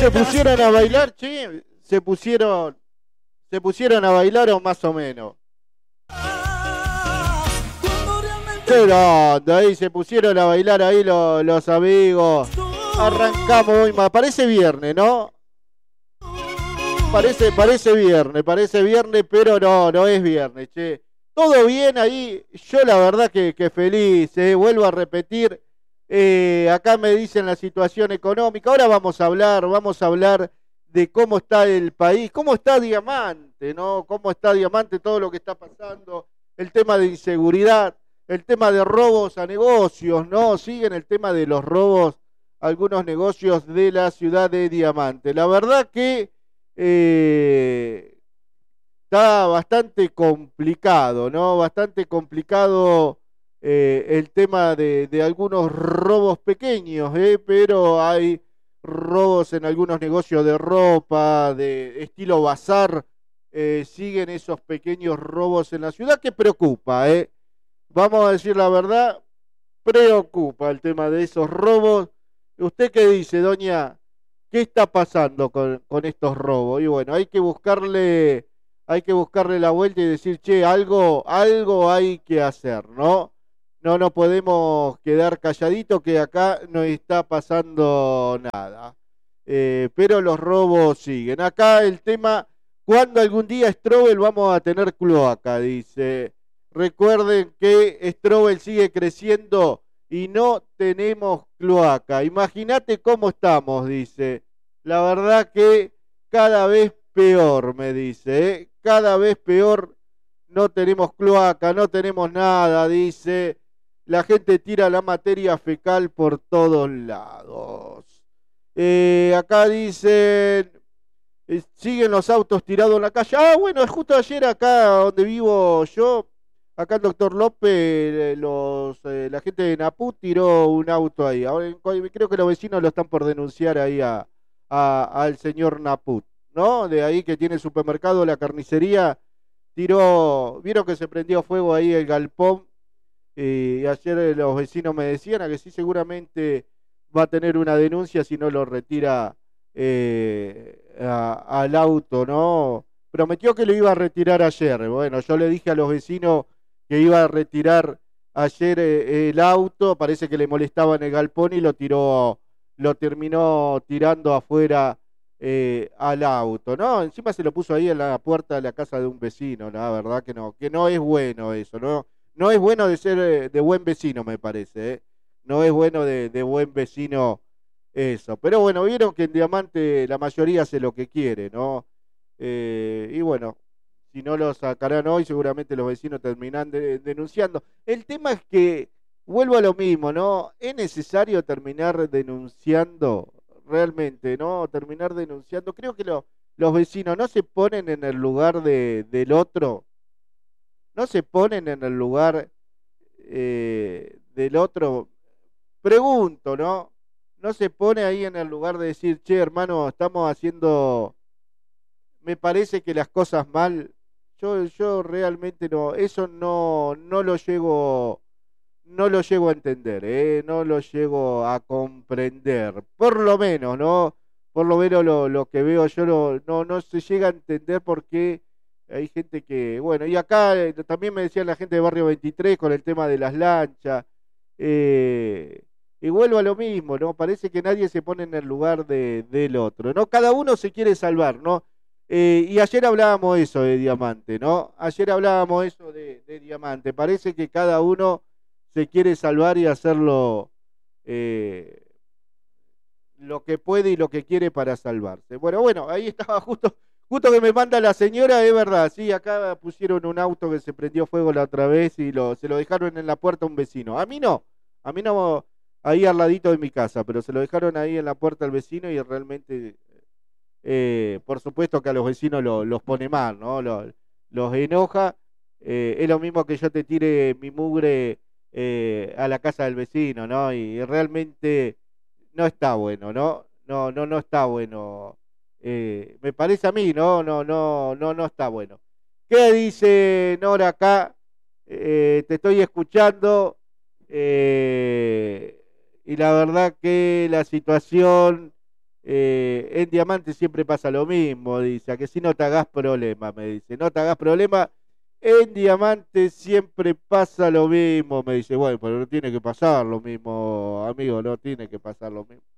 se pusieron a bailar, che, se pusieron a bailar o más o menos. Qué grande, ahí se pusieron a bailar ahí los amigos. Arrancamos hoy más, parece viernes, ¿no? Parece viernes, pero no es viernes, che. Todo bien ahí, yo la verdad que feliz, vuelvo a repetir, acá me dicen la situación económica, ahora vamos a hablar de cómo está el país, cómo está Diamante, ¿no? Cómo está Diamante, todo lo que está pasando, el tema de inseguridad, el tema de robos a negocios, ¿no? Siguen el tema de los robos a algunos negocios de la ciudad de Diamante. La verdad que está bastante complicado, ¿no? Bastante complicado el tema de algunos robos pequeños, pero hay robos en algunos negocios de ropa, de estilo bazar, siguen esos pequeños robos en la ciudad que preocupa, ¿eh? Vamos a decir la verdad, preocupa el tema de esos robos. ¿Usted qué dice, doña? ¿Qué está pasando con estos robos? Y bueno, hay que buscarle la vuelta y decir, che, algo hay que hacer, ¿no? No nos podemos quedar calladitos que acá no está pasando nada. Pero los robos siguen. Acá el tema, ¿cuándo algún día Strobel vamos a tener cloaca? Dice. Recuerden que Strobel sigue creciendo y no tenemos cloaca. Imagínate cómo estamos, dice. La verdad que cada vez peor, me dice, ¿eh? Cada vez peor, no tenemos cloaca, no tenemos nada, dice. La gente tira la materia fecal por todos lados. Acá dicen, siguen los autos tirados en la calle. Ah, bueno, justo ayer acá donde vivo yo, acá el doctor López, la gente de Naput tiró un auto ahí. Ahora, creo que los vecinos lo están por denunciar ahí al señor Naput, ¿no? De ahí que tiene el supermercado, la carnicería, vieron que se prendió fuego ahí el galpón, y ayer los vecinos me decían a que sí seguramente va a tener una denuncia si no lo retira al auto, ¿no? Prometió que lo iba a retirar ayer. Bueno, yo le dije a los vecinos que iba a retirar ayer el auto, parece que le molestaba en el galpón y lo terminó tirando afuera al auto, ¿no? Encima se lo puso ahí en la puerta de la casa de un vecino, la verdad que no es bueno eso, ¿no? No es bueno de ser de buen vecino, me parece, ¿eh? No es bueno de buen vecino eso. Pero bueno, vieron que en Diamante la mayoría hace lo que quiere, ¿no? Y bueno, si no lo sacarán hoy, seguramente los vecinos terminan denunciando. El tema es que, vuelvo a lo mismo, ¿no? Es necesario terminar denunciando, realmente, ¿no? Terminar denunciando. Creo que los vecinos no se ponen en el lugar del otro, no se ponen en el lugar del otro. Pregunto, ¿no? No se pone ahí en el lugar de decir, che, hermano, estamos haciendo, me parece que las cosas mal. Yo realmente no, eso no lo llego a entender, no lo llego a comprender, por lo menos, ¿no? Por lo menos lo que veo yo no se llega a entender por qué hay gente que, bueno, y acá también me decían la gente de Barrio 23 con el tema de las lanchas, y vuelvo a lo mismo, ¿no? Parece que nadie se pone en el lugar del otro, ¿no? Cada uno se quiere salvar, ¿no? Y ayer hablábamos eso de Diamante, ¿no? Ayer hablábamos eso de Diamante. Parece que cada uno se quiere salvar y hacerlo lo que puede y lo que quiere para salvarse. Bueno, ahí estaba justo que me manda la señora, es verdad, sí, acá pusieron un auto que se prendió fuego la otra vez y se lo dejaron en la puerta a un vecino. A mí no, ahí al ladito de mi casa, pero se lo dejaron ahí en la puerta al vecino y realmente por supuesto que a los vecinos los pone mal, ¿no? Los enoja. Es lo mismo que yo te tire mi mugre a la casa del vecino, ¿no? Y realmente no está bueno, ¿no? No está bueno. Me parece a mí, no está bueno. ¿Qué dice Nora acá? Te estoy escuchando y la verdad que la situación En Diamante siempre pasa lo mismo, dice, a que si no te hagas problema, me dice, no te hagas problema, en Diamante siempre pasa lo mismo, me dice, bueno, pero no tiene que pasar lo mismo, amigo, no tiene que pasar lo mismo.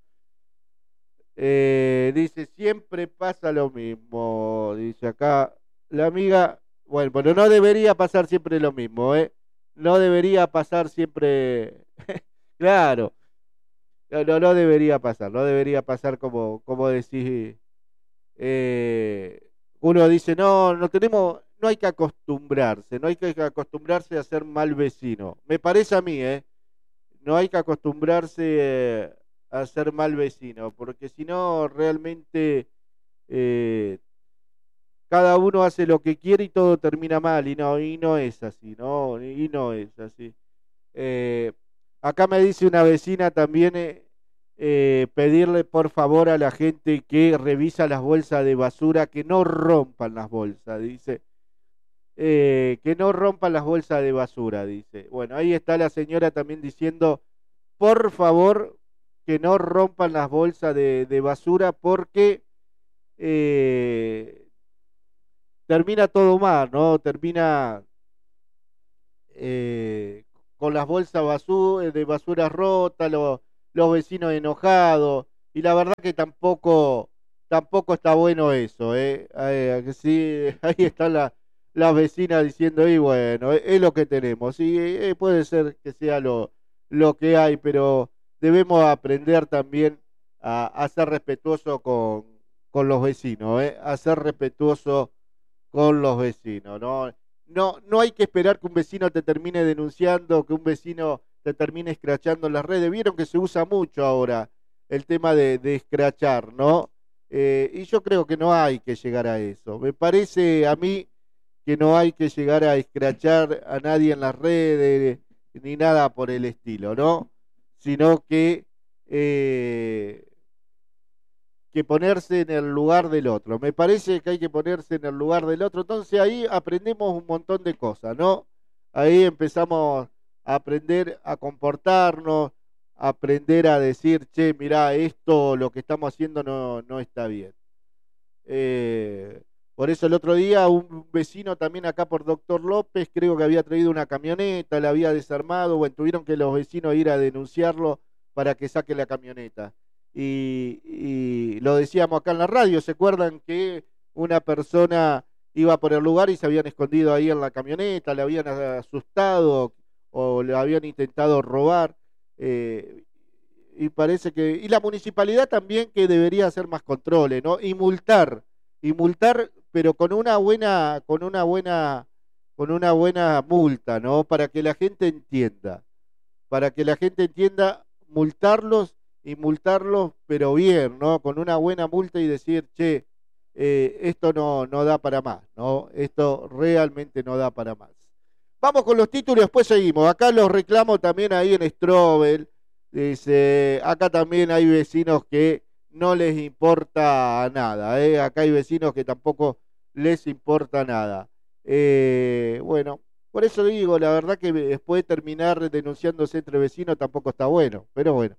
Dice, siempre pasa lo mismo, dice acá la amiga, bueno, pero no debería pasar siempre lo mismo, ¿eh? No debería pasar siempre, claro, no debería pasar, no debería pasar como decís, eh, uno dice, no, no tenemos, no hay que acostumbrarse, no hay que acostumbrarse a ser mal vecino, me parece a mí, ¿eh? No hay que acostumbrarse a ser mal vecino, porque si no, realmente eh, cada uno hace lo que quiere y todo termina mal, y no es así, ¿no? Y no es así. Eh, Acá me dice una vecina también pedirle por favor a la gente que revisa las bolsas de basura que no rompan las bolsas, dice. Que no rompan las bolsas de basura, dice. Bueno, ahí está la señora también diciendo por favor, que no rompan las bolsas de basura porque eh, termina todo mal, ¿no? Termina eh, con las bolsas de basura rotas, los vecinos enojados, y la verdad que tampoco está bueno eso, ¿eh? Que sí, ahí están las vecinas diciendo, y bueno, es lo que tenemos, y puede ser que sea lo que hay, pero debemos aprender también a ser respetuosos con los vecinos, ¿eh? A ser respetuosos con los vecinos, ¿no? No hay que esperar que un vecino te termine denunciando, que un vecino te termine escrachando en las redes. Vieron que se usa mucho ahora el tema de escrachar, ¿no? Y yo creo que no hay que llegar a eso. Me parece a mí que no hay que llegar a escrachar a nadie en las redes ni nada por el estilo, ¿no? Sino que ponerse en el lugar del otro. Me parece que hay que ponerse en el lugar del otro. Entonces ahí aprendemos un montón de cosas, ¿no? Ahí empezamos a aprender a comportarnos, a aprender a decir, che, mirá, esto, lo que estamos haciendo no está bien. Por eso el otro día un vecino también acá por Doctor López, creo que había traído una camioneta, la había desarmado, bueno, tuvieron que los vecinos ir a denunciarlo para que saque la camioneta. Y lo decíamos acá en la radio, ¿se acuerdan que una persona iba por el lugar y se habían escondido ahí en la camioneta, le habían asustado o le habían intentado robar? Eh, y parece que, y la municipalidad también que debería hacer más controles, ¿no? Y multar, pero con una buena multa, ¿no? Para que la gente entienda, multarlos y multarlos, pero bien, ¿no? Con una buena multa y decir, che, esto no da para más, ¿no? Esto realmente no da para más. Vamos con los títulos, después seguimos. Acá los reclamo también ahí en Strobel. Dice, acá también hay vecinos que no les importa nada, ¿eh? Acá hay vecinos que tampoco les importa nada. Bueno, por eso digo, la verdad que después de terminar denunciándose entre vecinos tampoco está bueno, pero bueno.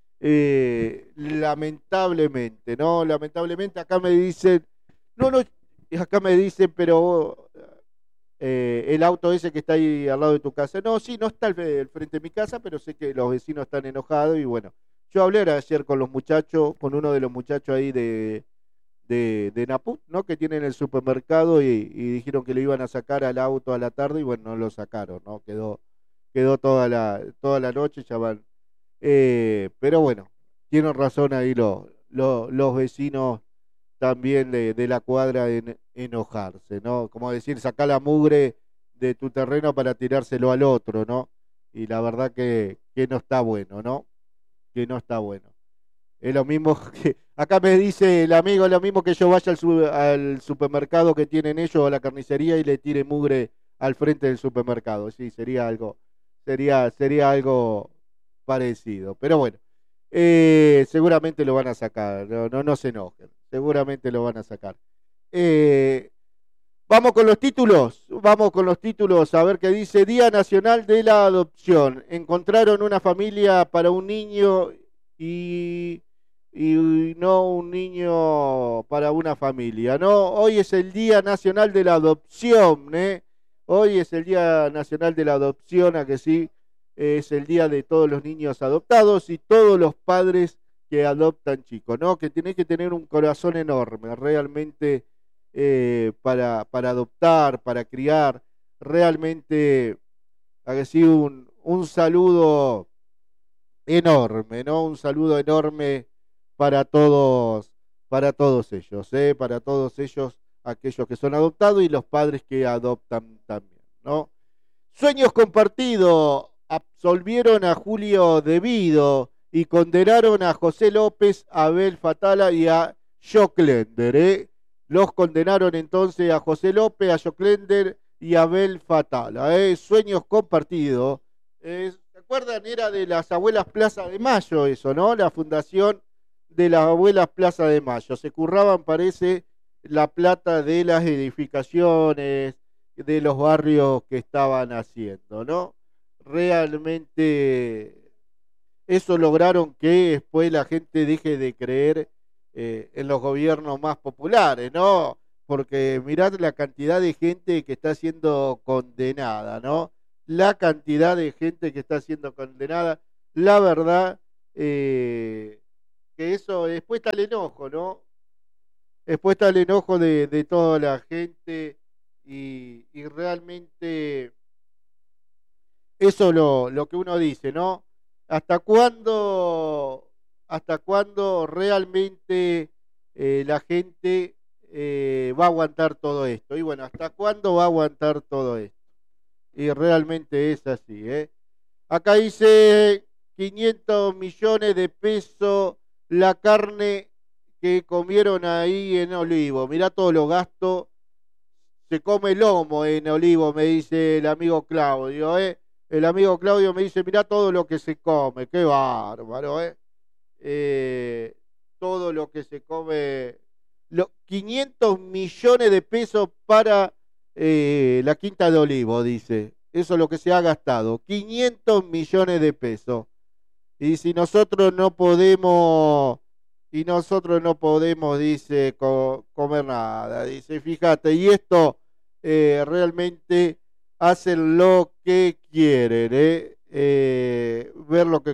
Lamentablemente, ¿no? Lamentablemente acá me dicen, no, no, acá me dicen, pero el auto ese que está ahí al lado de tu casa. No, sí, no está al frente de mi casa, pero sé que los vecinos están enojados y bueno, yo hablé ayer con los muchachos, con uno de los muchachos ahí de Naput, ¿no? Que tienen el supermercado y dijeron que lo iban a sacar al auto a la tarde y bueno, no lo sacaron, ¿no? Quedó toda la noche, ya van. Pero bueno, tienen razón ahí los vecinos también de la cuadra en enojarse, ¿no? Como decir, sacar la mugre de tu terreno para tirárselo al otro, ¿no? Y la verdad que no está bueno, ¿no? Que no está bueno. Es lo mismo que, acá me dice el amigo, es lo mismo que yo vaya al supermercado que tienen ellos, o a la carnicería, y le tire mugre al frente del supermercado. Sí, sería algo parecido. Pero bueno, seguramente lo van a sacar, no se enojen, seguramente lo van a sacar. Eh, vamos con los títulos, a ver qué dice. Día Nacional de la Adopción. Encontraron una familia para un niño y y no un niño para una familia, ¿no? Hoy es el Día Nacional de la Adopción, ¿eh? Hoy es el Día Nacional de la Adopción, a que sí, es el día de todos los niños adoptados y todos los padres que adoptan chicos, ¿no? Que tenés que tener un corazón enorme, realmente, para adoptar, para criar, realmente, a que sí, un saludo enorme, ¿no? Un saludo enorme para todos ellos, ¿eh? Para todos ellos, aquellos que son adoptados y los padres que adoptan también, ¿no? Sueños compartidos, absolvieron a Julio Devido y condenaron a José López, a Abel Fatala y a Joclender, ¿eh? Los condenaron entonces a José López, a Joclender y a Abel Fatala, ¿eh? Sueños compartidos. ¿Se acuerdan? Era de las Abuelas Plaza de Mayo eso, ¿no? La fundación de las Abuelas Plaza de Mayo. Se curraban, parece, la plata de las edificaciones, de los barrios que estaban haciendo, ¿no? Realmente eso lograron que después la gente deje de creer en los gobiernos más populares, ¿no? Porque mirad la cantidad de gente que está siendo condenada, ¿no? La cantidad de gente que está siendo condenada, la verdad, que eso, después está el enojo, ¿no? Después está el enojo de toda la gente y realmente eso lo que uno dice, ¿no? ¿Hasta cuándo, hasta cuándo realmente la gente va a aguantar todo esto? Y bueno, ¿hasta cuándo va a aguantar todo esto? Y realmente es así, ¿eh? Acá dice 500 millones de pesos la carne que comieron ahí en Olivo. Mirá todos los gastos. Se come lomo en Olivo, me dice el amigo Claudio, ¿eh? El amigo Claudio me dice, mirá todo lo que se come. Qué bárbaro, ¿eh? Todo lo que se come. 500 millones de pesos para la Quinta de Olivo, dice. Eso es lo que se ha gastado. 500 millones de pesos. Y si nosotros no podemos, y nosotros no podemos, dice, comer nada, dice, fíjate, y esto realmente hacen lo que quieren, ver lo que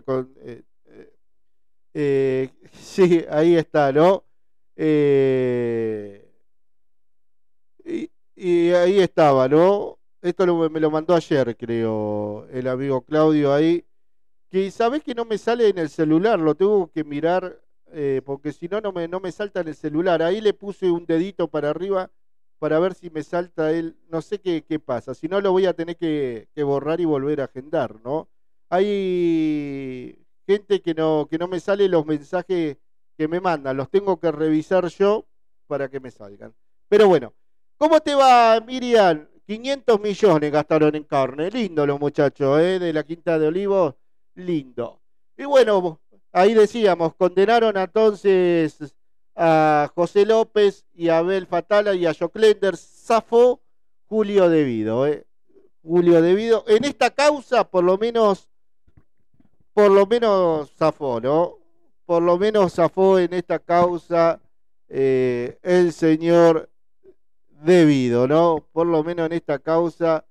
sí, ahí está, ¿no? Eh, y ahí estaba, ¿no? Esto me lo mandó ayer, creo, el amigo Claudio ahí. Que sabés que no me sale en el celular, lo tengo que mirar, porque si no, no me salta en el celular. Ahí le puse un dedito para arriba para ver si me salta él. No sé qué pasa. Si no, lo voy a tener que borrar y volver a agendar, ¿no? Hay gente que no me sale los mensajes que me mandan. Los tengo que revisar yo para que me salgan. Pero bueno, ¿cómo te va, Miriam? 500 millones gastaron en carne. Lindo los muchachos, de la Quinta de Olivos. Lindo. Y bueno, ahí decíamos, condenaron entonces a José López y a Abel Fatala y a Joclender. Zafó Julio Devido, Julio Devido. En esta causa, por lo menos zafó, ¿no? Por lo menos zafó en esta causa el señor Devido, ¿no? Por lo menos en esta causa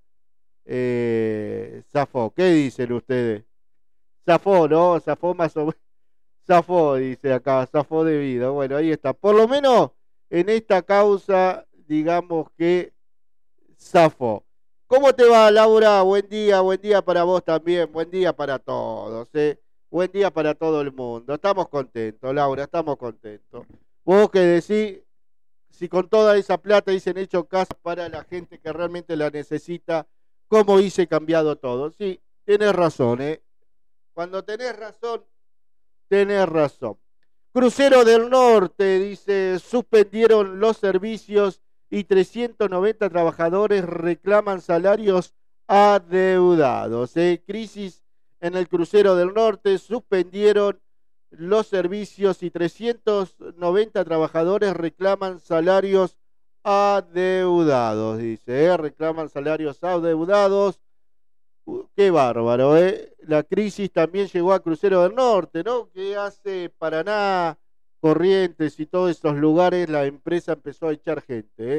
zafó. ¿Qué dicen ustedes? Zafó, ¿no? Zafó más o menos. Zafó, dice acá, zafó Devido. Bueno, ahí está. Por lo menos en esta causa, digamos que zafó. ¿Cómo te va, Laura? Buen día para vos también, buen día para todos, ¿eh? Buen día para todo el mundo. Estamos contentos, Laura, estamos contentos. Vos que decís, si con toda esa plata dicen hecho casa para la gente que realmente la necesita, ¿cómo hice cambiado todo? Sí, tenés razón, ¿eh? Cuando tenés razón, tenés razón. Crucero del Norte, dice, suspendieron los servicios y 390 trabajadores reclaman salarios adeudados. Crisis en el Crucero del Norte, suspendieron los servicios y 390 trabajadores reclaman salarios adeudados, dice, reclaman salarios adeudados. Qué bárbaro, ¿eh? La crisis también llegó a Crucero del Norte, ¿no? ¿Qué hace Paraná? Corrientes y todos esos lugares, la empresa empezó a echar gente.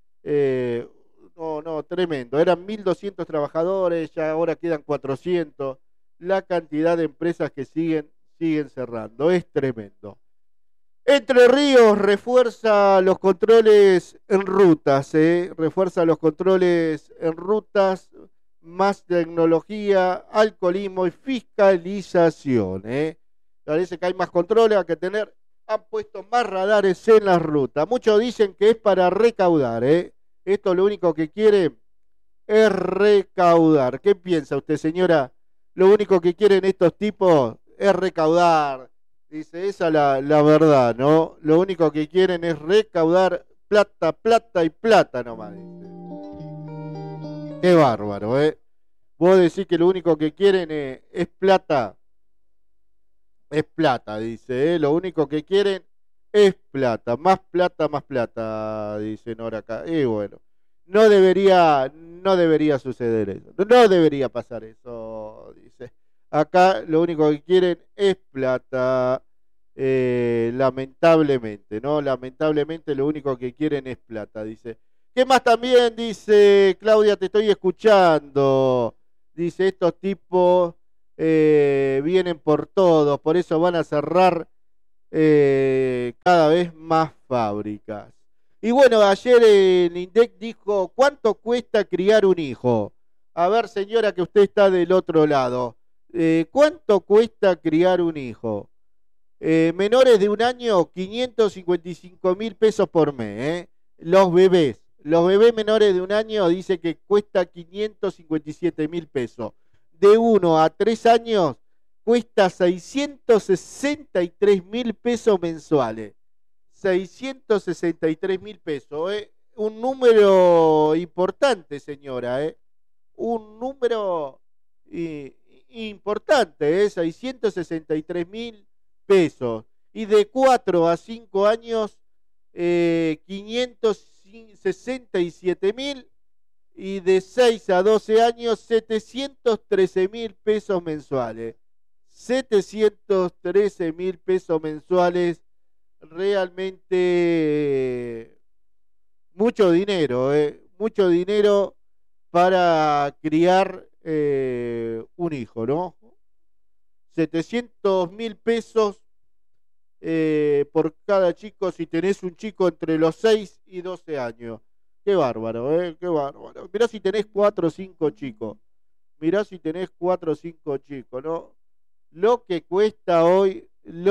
No, tremendo. Eran 1.200 trabajadores, ya ahora quedan 400. La cantidad de empresas que siguen cerrando. Es tremendo. Entre Ríos refuerza los controles en rutas, refuerza los controles en rutas, más tecnología, alcoholismo y fiscalización. Parece que hay más controles a que tener. Han puesto más radares en las rutas. Muchos dicen que es para recaudar. Esto lo único que quiere es recaudar. ¿Qué piensa usted, señora? Lo único que quieren estos tipos es recaudar. Dice, esa es la verdad, ¿no? Lo único que quieren es recaudar plata, plata y plata nomás. Dice. Qué bárbaro, ¿eh? Vos decís que lo único que quieren es plata. Es plata, dice, ¿eh? Lo único que quieren es plata, más plata, dice Nora acá. Y bueno, no debería suceder eso, no debería pasar eso, dice. Acá lo único que quieren es plata, lamentablemente, ¿no? Lamentablemente lo único que quieren es plata, dice. ¿Qué más también? Dice Claudia, te estoy escuchando. Dice, estos tipos vienen por todo, por eso van a cerrar cada vez más fábricas. Y bueno, ayer el INDEC dijo, ¿cuánto cuesta criar un hijo? A ver, señora, que usted está del otro lado. ¿Cuánto cuesta criar un hijo? Menores de 1 año, 555.000 pesos por mes. Los bebés menores de 1 año dice que cuesta 557.000 pesos. De 1 a 3 años cuesta 663.000 pesos mensuales. 663.000 pesos. Un número importante, señora. Un número importante, 663.000 pesos. Y de 4 a 5 años, 567.000. Y de 6 a 12 años, 713.000 pesos mensuales. 713.000 pesos mensuales. Realmente mucho dinero, mucho dinero para criar un hijo, ¿no? 700.000 pesos por cada chico si tenés un chico entre los 6 y 12 años. Qué bárbaro, qué bárbaro. Mirá si tenés 4 o 5 chicos. Mirá si tenés 4 o 5 chicos, ¿no? Lo que cuesta hoy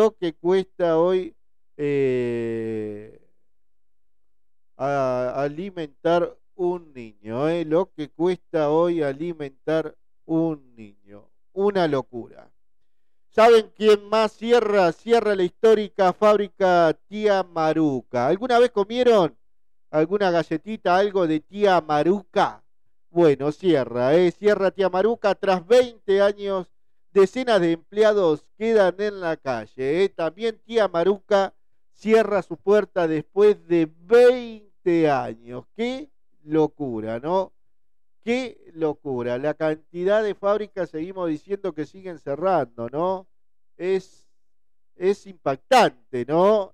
alimentar un niño, lo que cuesta hoy alimentar un niño. Una locura. ¿Saben quién más cierra? Cierra la histórica fábrica Tía Maruca. ¿Alguna vez comieron alguna galletita, algo de Tía Maruca? Bueno, cierra Tía Maruca tras 20 años. Decenas de empleados quedan en la calle. También Tía Maruca cierra su puerta después de 20 años. Qué locura, ¿no? Qué locura. La cantidad de fábricas seguimos diciendo que siguen cerrando, ¿no? Es impactante, ¿no?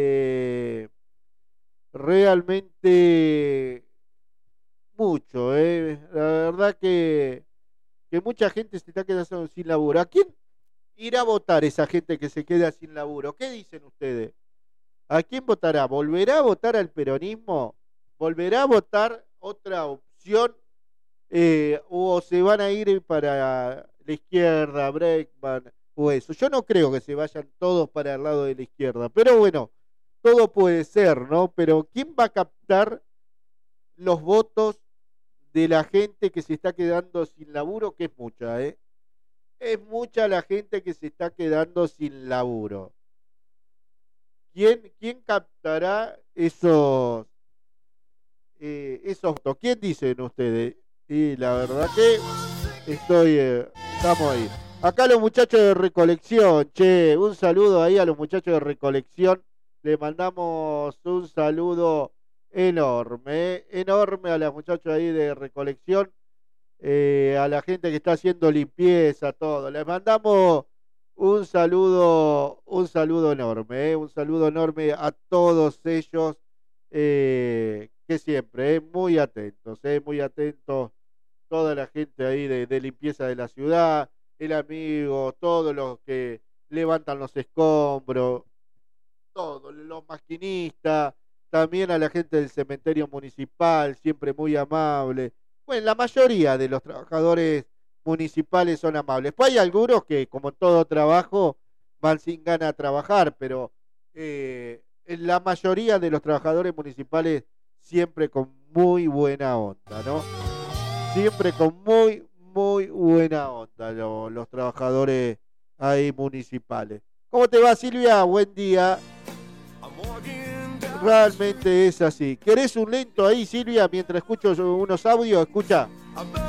Realmente mucho, ¿eh? La verdad que mucha gente se está quedando sin laburo. ¿A quién irá a votar esa gente que se queda sin laburo? ¿Qué dicen ustedes? ¿A quién votará? ¿Volverá a votar al peronismo? ¿Volverá a votar otra opción? ¿O se van a ir para la izquierda, Breckman o eso? Yo no creo que se vayan todos para el lado de la izquierda, pero bueno, todo puede ser, ¿no? Pero ¿quién va a captar los votos de la gente que se está quedando sin laburo? Que es mucha, ¿eh? Es mucha la gente que se está quedando sin laburo. ¿Quién captará esos votos? ¿Quién dicen ustedes? Y la verdad que estamos ahí. Acá los muchachos de Recolección, che, un saludo ahí a los muchachos de Recolección. Le mandamos un saludo enorme, enorme a los muchachos ahí de Recolección, a la gente que está haciendo limpieza, todo. Les mandamos un saludo enorme, un saludo enorme a todos ellos que siempre, muy atentos, toda la gente ahí de limpieza de la ciudad, el amigo, todos los que levantan los escombros, todos, los maquinistas, también a la gente del cementerio municipal, siempre muy amable. Bueno, la mayoría de los trabajadores municipales son amables. Pues hay algunos que, como todo trabajo, van sin ganas de trabajar, pero en la mayoría de los trabajadores municipales siempre con muy buena onda, ¿no? Siempre con muy buena onda los trabajadores ahí municipales. ¿Cómo te va, Silvia? Buen día. Realmente es así. ¿Querés un lento ahí, Silvia? Mientras escucho unos audios, escucha.